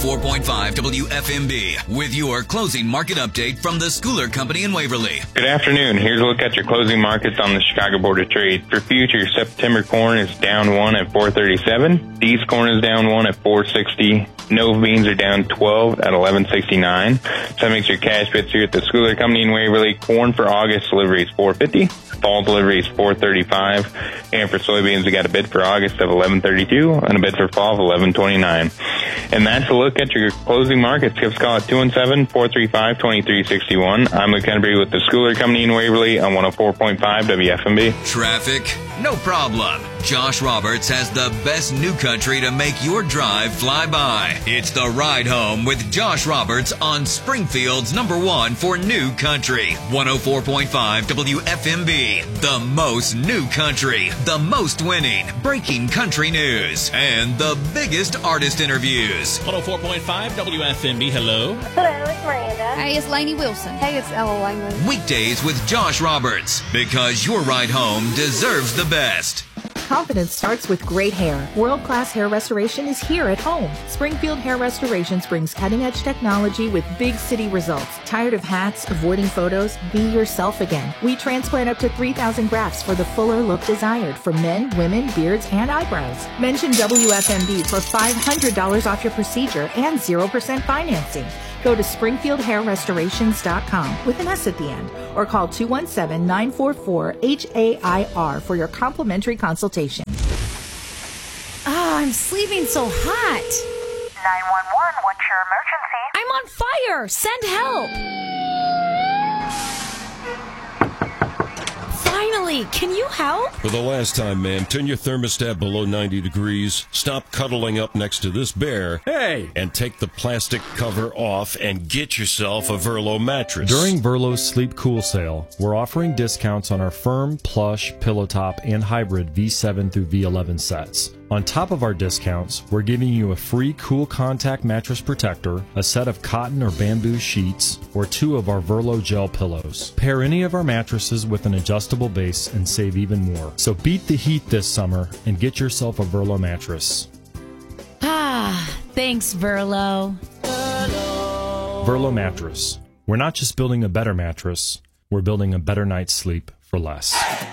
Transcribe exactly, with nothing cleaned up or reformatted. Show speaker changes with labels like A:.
A: four point five W F M B with your closing market update from the Schooler Company in Waverly.
B: Good afternoon. Here's a look at your closing markets on the Chicago Board of Trade. For futures, September corn is down one at four thirty-seven. Dees corn is down one at four sixty. Nova beans are down twelve at eleven sixty-nine. So that makes your cash bids here at the Schooler Company in Waverly. Corn for August delivery is four fifty. Fall delivery is four thirty-five. And for soybeans, we got a bid for August of eleven thirty-two and a bid for fall of eleven twenty-nine. And that's a look at your closing markets. Give us a call at two one seven, four three five, two three six one. I'm Luke Henry with the Schooler Company in Waverly on one oh four point five W F M B.
A: Traffic? No problem. Josh Roberts has the best new country to make your drive fly by. It's The Ride Home with Josh Roberts on Springfield's number one for new country. one oh four point five W F M B. The most new country, the most winning, breaking country news, and the biggest artist interviews.
C: one oh four point five W F M B, hello.
D: Hello, it's Miranda.
E: Hey, it's Lainey Wilson.
D: Hey, it's Ella Langman.
A: Weekdays with Josh Roberts, because your ride home deserves the best.
F: Confidence starts with great hair. World-class hair restoration is here at home. Springfield Hair Restorations brings cutting-edge technology with big city results. Tired of hats, avoiding photos? Be yourself again. We transplant up to three thousand grafts for the fuller look desired for men, women, beards, and eyebrows. Mention W F M B for five hundred dollars off your procedure and zero percent financing. Go to springfield hair restorations dot com with an S at the end or call two one seven, nine four four, H A I R for your complimentary consultation.
E: Ah, I'm sleeping so hot.
D: nine one one, what's your emergency?
E: I'm on fire. Send help. Finally, can you help?
G: For the last time, ma'am, turn your thermostat below ninety degrees, stop cuddling up next to this bear,
H: Hey!
G: and take the plastic cover off and get yourself a Verlo mattress.
H: During Verlo's Sleep Cool sale, we're offering discounts on our firm, plush, pillow top, and hybrid V seven through V eleven sets. On top of our discounts, we're giving you a free Cool Contact mattress protector, a set of cotton or bamboo sheets, or two of our Verlo gel pillows. Pair any of our mattresses with an adjustable base and save even more. So beat the heat this summer and get yourself a Verlo mattress.
E: Ah, thanks, Verlo.
H: Verlo mattress. We're not just building a better mattress, we're building a better night's sleep for less.